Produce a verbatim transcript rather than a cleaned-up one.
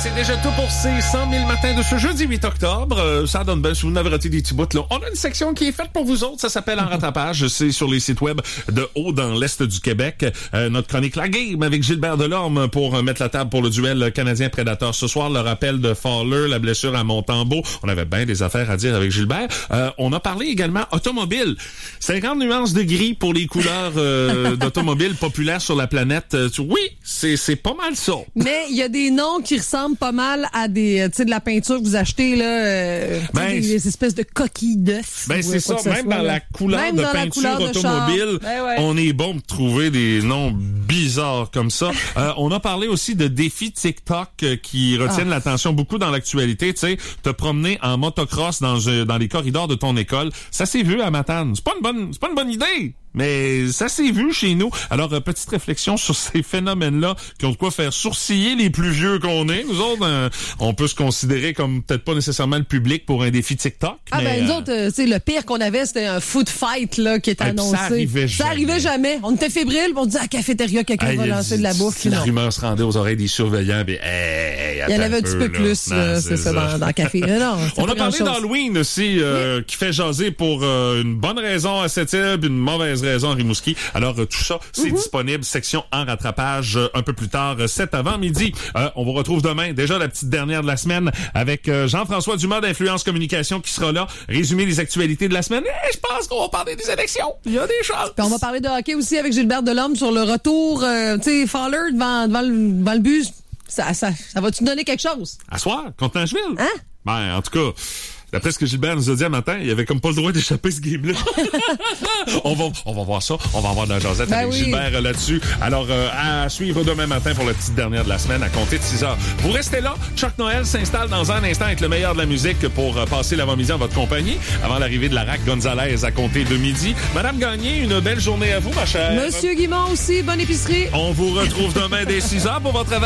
c'est déjà tout pour ces cent mille matins de ce jeudi huit octobre. Euh, ça donne bien, si vous n'avez raté des petits bouts, là. On a une section qui est faite pour vous autres. Ça s'appelle En rattrapage. C'est sur les sites web de haut dans l'Est du Québec. Euh, notre chronique La Game avec Gilbert Delorme pour euh, mettre la table pour le duel Canadien-Prédateur. Ce soir, le rappel de Fowler, la blessure à Montembeau. On avait bien des affaires à dire avec Gilbert. Euh, on a parlé également automobile. cinquante nuances de gris pour les couleurs euh, d'automobile populaires sur la planète. Euh, oui, c'est, c'est pas mal ça. Mais il y a des noms qui ressemblent pas mal à des, tu sais, de la peinture que vous achetez, là, euh, ben, des, des espèces de coquilles d'œufs. Ben, c'est ça. Même dans la couleur même de dans peinture la couleur automobile, ben ouais. on est bon de trouver des noms bizarres comme ça. euh, on a parlé aussi de défis TikTok euh, qui retiennent ah. l'attention beaucoup dans l'actualité. Tu sais, te promener en motocross dans, euh, dans les corridors de ton école, ça s'est vu à Matane. C'est pas une bonne, c'est pas une bonne idée. Mais ça s'est vu chez nous. Alors, euh, petite réflexion sur ces phénomènes-là qui ont de quoi faire sourciller les plus vieux qu'on est. Nous autres, euh, on peut se considérer comme peut-être pas nécessairement le public pour un défi TikTok. Ah mais, ben, nous euh, autres, euh, c'est le pire qu'on avait, c'était un foot fight là qui était annoncé. Ça arrivait ça jamais. arrivait jamais. On était fébrile, on disait à la cafétéria, quelqu'un hey, va lancer dit, de la bouffe. Si la rumeur se rendait aux oreilles des surveillants, ben, hey, hey, il y en avait un peu, petit peu là. plus, non, là, c'est, c'est ça, ça dans, dans le café. Non, on a parlé d'Halloween aussi, euh, oui. qui fait jaser pour euh, une bonne raison à Sept-Îles, puis une mauvaise raison à Rimouski. Alors, euh, tout ça, c'est mm-hmm. disponible, section en rattrapage, euh, un peu plus tard, euh, cet avant-midi. Euh, on vous retrouve demain, déjà la petite dernière de la semaine, avec euh, Jean-François Dumas d'Influence Communication qui sera là, résumer les actualités de la semaine. Et je pense qu'on va parler des élections. Il y a des chances. Puis on va parler de hockey aussi avec Gilbert Delorme sur le retour, euh, tu sais, Fowler devant, devant, le, devant le but. Ça, ça, ça va-tu donner quelque chose? À soir, contre Nashville? Hein? Ben, en tout cas... D'après ce que Gilbert nous a dit un matin, il avait comme pas le droit d'échapper ce game-là. on va, on va voir ça. On va avoir de la jasette ben avec oui. Gilbert là-dessus. Alors, euh, à suivre demain matin pour la petite dernière de la semaine à compter de six heures. Vous restez là. Chuck Noël s'installe dans un instant avec le meilleur de la musique pour euh, passer l'avant-midi en votre compagnie avant l'arrivée de la R A C Gonzalez à compter de midi. Madame Gagné, une belle journée à vous, ma chère. Monsieur Guimond aussi, bonne épicerie. On vous retrouve demain dès six heures pour votre